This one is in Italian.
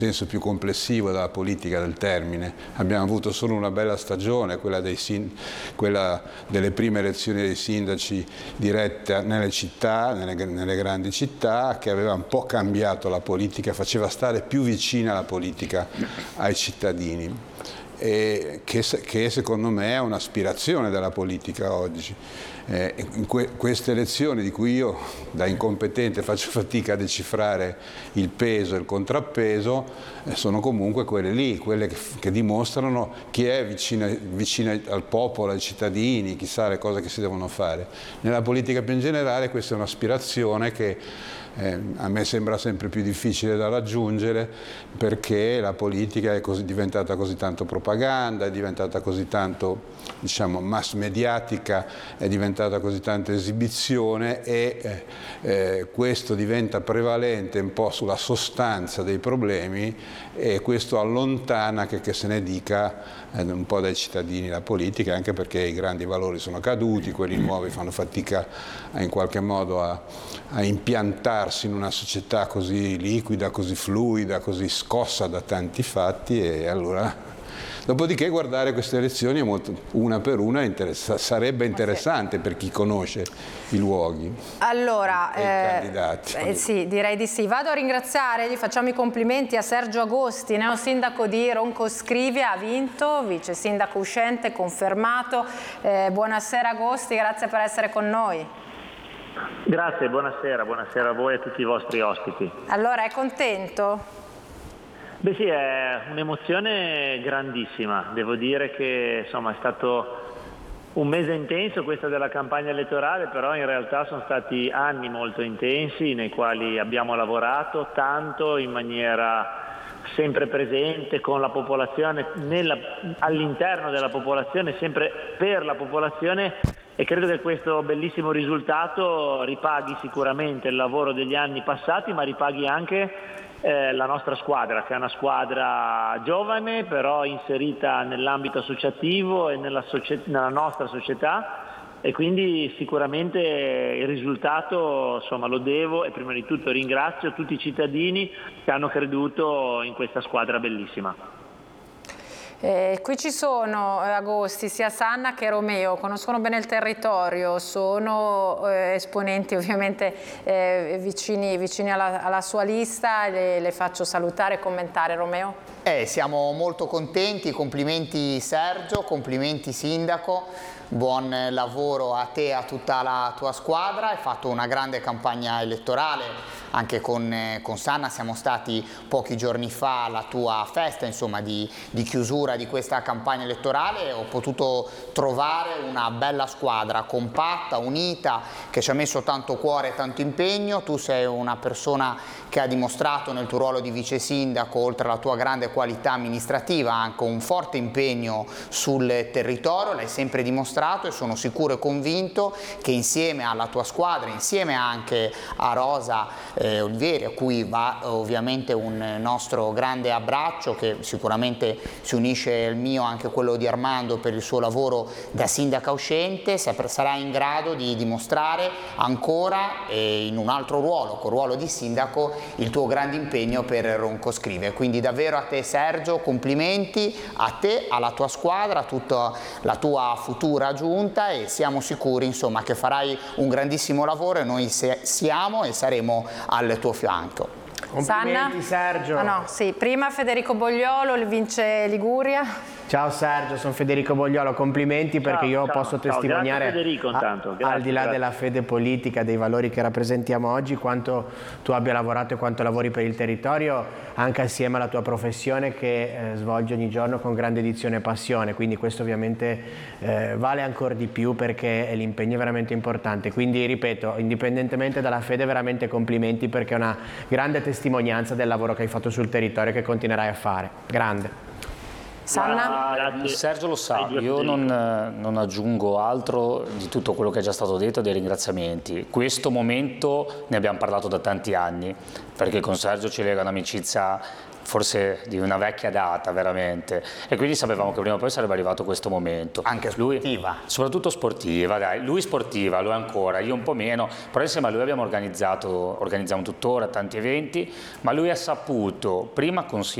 senso più complessivo della politica del termine. Abbiamo avuto solo una bella stagione, quella delle prime elezioni dei sindaci dirette nelle città, nelle grandi città, che aveva un po' cambiato la politica, faceva stare più vicina la politica ai cittadini. E che secondo me è un'aspirazione della politica oggi. Queste elezioni, di cui io da incompetente faccio fatica a decifrare il peso e il contrappeso, sono comunque quelle lì, quelle che dimostrano chi è vicino al popolo, ai cittadini, chi sa le cose che si devono fare. Nella politica più in generale questa è un'aspirazione che a me sembra sempre più difficile da raggiungere, perché la politica è diventata così tanto propaganda, è diventata così tanto, diciamo, mass mediatica, è diventata così tanta esibizione, e questo diventa prevalente un po' sulla sostanza dei problemi, e questo allontana che se ne dica un po' dai cittadini la politica, anche perché i grandi valori sono caduti, quelli nuovi fanno fatica in qualche modo a impiantarsi in una società così liquida, così fluida, così scossa da tanti fatti, e allora dopodiché guardare queste elezioni è una per una sarebbe interessante per chi conosce i luoghi, allora, e i candidati. Sì, direi di sì. Vado a ringraziare, gli facciamo i complimenti a Sergio Agosti, neosindaco di Roncoscrivia, ha vinto, vice sindaco uscente, confermato. Buonasera Agosti, grazie per essere con noi. Grazie, buonasera a voi e a tutti i vostri ospiti. Allora, è contento? Beh sì, è un'emozione grandissima, devo dire che insomma è stato un mese intenso questo della campagna elettorale, però in realtà sono stati anni molto intensi nei quali abbiamo lavorato tanto, in maniera sempre presente con la popolazione, all'interno della popolazione, sempre per la popolazione, e credo che questo bellissimo risultato ripaghi sicuramente il lavoro degli anni passati, ma ripaghi anche la nostra squadra, che è una squadra giovane però inserita nell'ambito associativo e nella nostra società, e quindi sicuramente il risultato insomma lo devo, e prima di tutto ringrazio tutti i cittadini che hanno creduto in questa squadra bellissima. Qui ci sono Agosti, sia Sanna che Romeo, conoscono bene il territorio, sono esponenti ovviamente vicini alla sua lista, le faccio salutare e commentare. Romeo? Siamo molto contenti, complimenti Sergio, complimenti Sindaco, buon lavoro a te e a tutta la tua squadra, hai fatto una grande campagna elettorale. Anche con Sanna siamo stati pochi giorni fa alla tua festa, insomma, di chiusura di questa campagna elettorale, e ho potuto trovare una bella squadra compatta, unita, che ci ha messo tanto cuore e tanto impegno. Tu sei una persona che ha dimostrato nel tuo ruolo di vice sindaco, oltre alla tua grande qualità amministrativa, anche un forte impegno sul territorio, l'hai sempre dimostrato, e sono sicuro e convinto che insieme alla tua squadra, insieme anche a Rosa Olivieri, a cui va ovviamente un nostro grande abbraccio, che sicuramente si unisce al mio, anche quello di Armando, per il suo lavoro da sindaca uscente, sarà in grado di dimostrare ancora, in un altro ruolo, col ruolo di sindaco, il tuo grande impegno per Roncoscrivia. Quindi davvero a te Sergio, complimenti a te, alla tua squadra, a tutta la tua futura giunta, e siamo sicuri insomma che farai un grandissimo lavoro, e noi siamo e saremo al tuo fianco. Complimenti Sanna? Sergio. Ah, no, sì. Prima Federico Bogliolo, il vince Liguria. Ciao Sergio, sono Federico Bogliolo, complimenti, perché io posso testimoniare, grazie Federico, intanto. Grazie, al di là della fede politica, dei valori che rappresentiamo oggi, quanto tu abbia lavorato e quanto lavori per il territorio, anche assieme alla tua professione che svolgi ogni giorno con grande dedizione e passione, quindi questo ovviamente vale ancora di più, perché l'impegno è veramente importante. Quindi ripeto, indipendentemente dalla fede, veramente complimenti, perché è una grande testimonianza del lavoro che hai fatto sul territorio e che continuerai a fare. Grande. Sanna? Sergio lo sa, io non aggiungo altro di tutto quello che è già stato detto, dei ringraziamenti. Questo momento ne abbiamo parlato da tanti anni, perché con Sergio ci lega un'amicizia forse di una vecchia data veramente, e quindi sapevamo che prima o poi sarebbe arrivato questo momento. Anche sportiva. Soprattutto sportiva, dai. Lui sportiva, lo è ancora, io un po' meno, però insieme a lui organizziamo tuttora tanti eventi, ma lui ha saputo prima